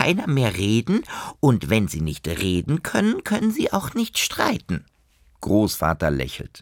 keiner mehr reden, und wenn sie nicht reden können, können sie auch nicht streiten. Großvater lächelt.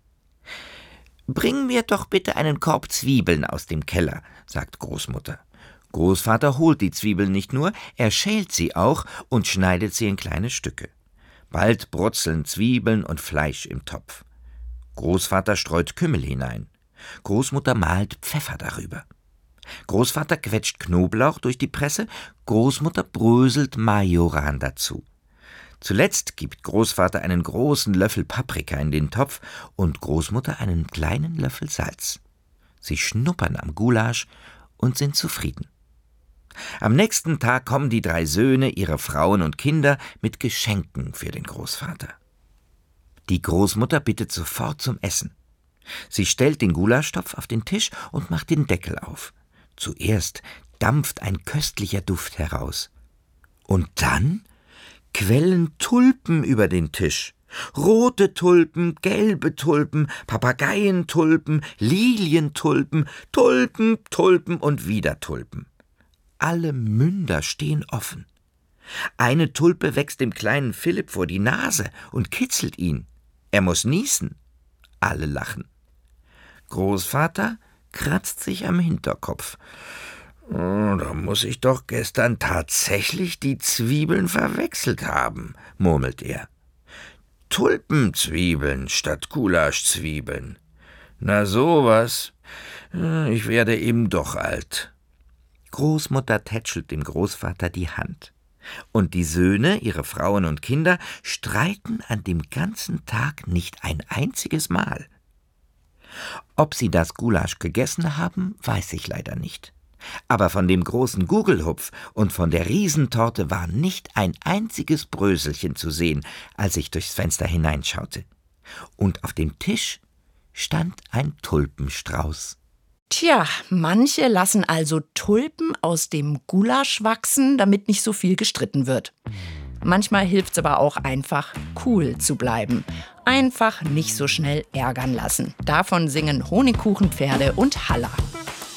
»Bring mir doch bitte einen Korb Zwiebeln aus dem Keller«, sagt Großmutter. Großvater holt die Zwiebeln nicht nur, er schält sie auch und schneidet sie in kleine Stücke. Bald brutzeln Zwiebeln und Fleisch im Topf. Großvater streut Kümmel hinein. Großmutter mahlt Pfeffer darüber. Großvater quetscht Knoblauch durch die Presse, Großmutter bröselt Majoran dazu. Zuletzt gibt Großvater einen großen Löffel Paprika in den Topf und Großmutter einen kleinen Löffel Salz. Sie schnuppern am Gulasch und sind zufrieden. Am nächsten Tag kommen die 3 Söhne, ihre Frauen und Kinder mit Geschenken für den Großvater. Die Großmutter bittet sofort zum Essen. Sie stellt den Gulaschtopf auf den Tisch und macht den Deckel auf. Zuerst dampft ein köstlicher Duft heraus. Und dann quellen Tulpen über den Tisch. Rote Tulpen, gelbe Tulpen, Papageientulpen, Lilientulpen, Tulpen, Tulpen und wieder Tulpen. Alle Münder stehen offen. Eine Tulpe wächst dem kleinen Philipp vor die Nase und kitzelt ihn. Er muss niesen. Alle lachen. Großvater kratzt sich am Hinterkopf. Da muss ich doch gestern tatsächlich die Zwiebeln verwechselt haben, murmelt er. Tulpenzwiebeln statt Gulaschzwiebeln. Na sowas. Ich werde eben doch alt. Großmutter tätschelt dem Großvater die Hand. Und die Söhne, ihre Frauen und Kinder, streiten an dem ganzen Tag nicht ein einziges Mal. Ob sie das Gulasch gegessen haben, weiß ich leider nicht. Aber von dem großen Gugelhupf und von der Riesentorte war nicht ein einziges Bröselchen zu sehen, als ich durchs Fenster hineinschaute. Und auf dem Tisch stand ein Tulpenstrauß. Tja, manche lassen also Tulpen aus dem Gulasch wachsen, damit nicht so viel gestritten wird. Manchmal hilft's aber auch einfach, cool zu bleiben. Einfach nicht so schnell ärgern lassen. Davon singen Honigkuchenpferde und Halla.